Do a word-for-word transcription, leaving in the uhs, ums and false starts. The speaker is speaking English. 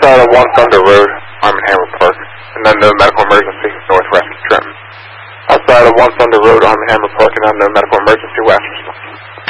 Outside of One Thunder Road, Arm and Hammer Park. An unknown medical emergency, North Rescue Trenton. Outside of One Thunder Road, Arm and Hammer Park, an unknown medical emergency, West.